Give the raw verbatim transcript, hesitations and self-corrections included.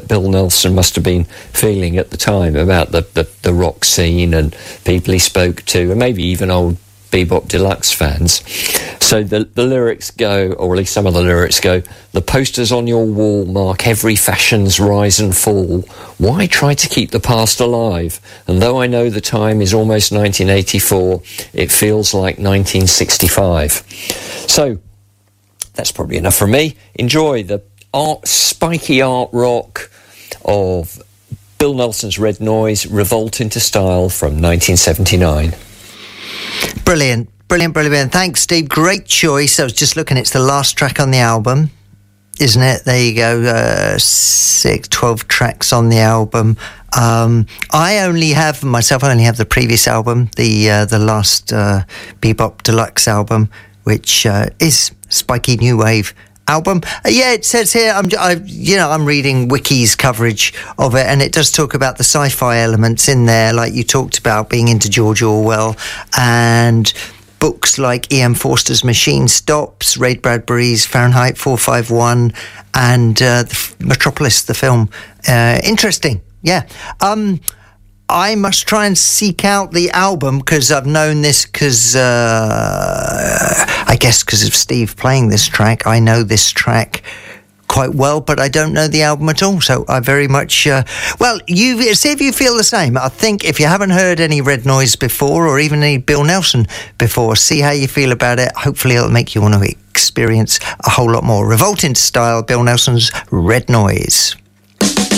that Bill Nelson must have been feeling at the time about the, the, the rock scene and people he spoke to, and maybe even old Bebop Deluxe fans. So the, the lyrics go, or at least some of the lyrics go, the posters on your wall mark every fashion's rise and fall. Why try to keep the past alive? And though I know the time is almost nineteen eighty-four, it feels like nineteen sixty-five. So that's probably enough from me. Enjoy the art, spiky art rock of Bill Nelson's Red Noise, Revolt into Style from nineteen seventy-nine. Brilliant, brilliant, brilliant. Thanks, Steve. Great choice. I was just looking, it's the last track on the album, isn't it? There you go, uh, six, twelve tracks on the album. Um, I only have, myself, I only have the previous album, the uh, the last uh, Bebop Deluxe album, which uh, is spiky new wave album. Uh, yeah, it says here, I'm, I, you know, I'm reading Wiki's coverage of it, and it does talk about the sci-fi elements in there, like you talked about, being into George Orwell, and books like E M Forster's Machine Stops, Ray Bradbury's Fahrenheit four fifty-one, and uh, the Metropolis, the film. Uh, interesting, yeah. Um, I must try and seek out the album, because I've known this because, uh, I guess because of Steve playing this track. I know this track quite well, but I don't know the album at all. So I very much, uh, well, you see if you feel the same. I think if you haven't heard any Red Noise before, or even any Bill Nelson before, see how you feel about it. Hopefully it'll make you want to experience a whole lot more. Revolt into Style, Bill Nelson's Red Noise.